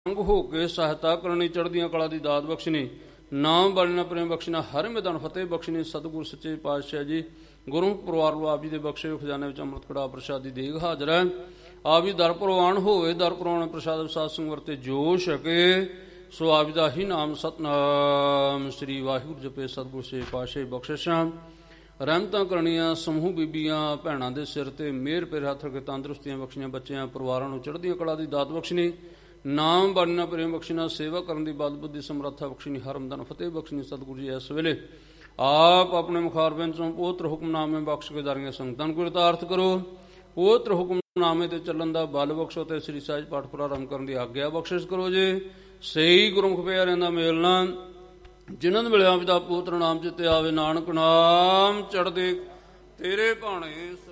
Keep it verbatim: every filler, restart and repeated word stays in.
ਅੰਗ ਹੋ ਕੇ ਸਹਾਇਤਾ ਕਰਨੀ, ਚੜ੍ਹਦੀਆਂ ਕਲਾ ਦੀ ਦਾਤ ਬਖਸ਼ਣੀ, ਨਾਮ ਬਾਲਣਾ ਪ੍ਰੇਮ ਬਖਸ਼ਣਾ, ਹਰ ਮੈਦਾਨ ਫਤਿਹ ਬਖਸ਼ਣੀ। ਸਤਿਗੁਰ ਸੱਚੇ ਪਾਤਸ਼ਾਹ ਜੀ ਗੁਰੂ ਪਰਿਵਾਰ ਨੂੰ ਆਪ ਜੀ ਦੇ ਬਖਸ਼ੇ ਖਜ਼ਾਨੇ ਵਿੱਚ ਅੰਮ੍ਰਿਤ ਕੜਾ ਪ੍ਰਸ਼ਾਦੀ ਦੇਗ ਹਾਜ਼ਰ ਹੈ। ਆਪ ਜੀ ਦਰ ਪ੍ਰਵਾਨ ਹੋਵੇ, ਦਰ ਪ੍ਰਵਾਨ ਪ੍ਰਸ਼ਾਦ ਸਾਧ ਸੰਗ ਵਰਤੇ ਜੋ ਛਕੇ, ਸੋ ਆਪ ਜੀ ਦਾ ਹੀ ਨਾਮ ਸਤਨਾਮ ਸ੍ਰੀ ਵਾਹਿਗੁਰੂ ਜਪੇ। ਸਤਿਗੁਰ ਸੱਚੇ ਪਾਤਸ਼ਾਹ ਬਖਸ਼ਿਸ਼ਾਂ ਰਹਿਮਤਾਂ ਕਰਨੀਆਂ ਸਮੂਹ ਬੀਬੀਆਂ ਭੈਣਾਂ ਦੇ ਸਿਰ ਤੇ ਮਿਹਰ ਪੇਰ ਹੱਥ ਰੱਖ ਕੇ ਤੰਦਰੁਸਤੀਆਂ ਬਖਸ਼ੀਆਂ, ਬੱਚਿਆਂ ਪਰਿਵਾਰਾਂ ਨੂੰ ਚੜ੍ਹਦੀਆਂ ਕਲਾ ਦੀ ਦਾਤ ਬਖਸ਼ਣੀ, ਨਾਮ ਬਾਲਣਾ ਪ੍ਰੇਮ ਬਖਸ਼ਣਾ, ਸੇਵਾ ਕਰਨ ਦੀ ਬਲ ਬੁੱਧੀ ਸਮਰੱਥਾ ਬਖਸ਼ਣੀ, ਹਰਮਦਨ ਫਤਿਹ ਬਖਸ਼ਣੀ। ਸਤਿਗੁਰੂ ਜੀ ਇਸ ਵੇਲੇ ਆਪ ਆਪਣੇ ਮੁਖਾਰਬਿੰਦ ਚੋਂ ਪੋਤਰ ਹੁਕਮਨਾਮੇ ਬਖਸ਼ ਕੇ ਦਾਰੀਆਂ ਸੰਗਤਾਂ ਨੂੰ ਕਿਰਤਾਰਥ ਕਰੋ। ਪੋਤਰ ਹੁਕਮਨਾਮੇ ਤੇ ਚੱਲਣ ਦਾ ਬਲ ਬਖਸ਼ੋ ਤੇ ਸ੍ਰੀ ਸਹਿਜ ਪਾਠ ਪ੍ਰਾਰੰਭ ਕਰਨ ਦੀ ਆਗਿਆ ਬਖਸ਼ਿਸ਼ ਕਰੋ ਜੀ। ਸਹੀ ਗੁਰਮੁਖ ਪਿਆਰਿਆਂ ਦਾ ਮੇਲਣਾ ਜਿਨ੍ਹਾਂ ਨੂੰ ਮਿਲਿਆ ਪਿਤਾ ਪੁੱਤਰ ਨਾਮ ਚਿੱਤੇ ਆਵੇ, ਨਾਨਕ ਨਾਮ ਚੜ੍ਹਦੇ ਤੇਰੇ ਭਾਣੇ।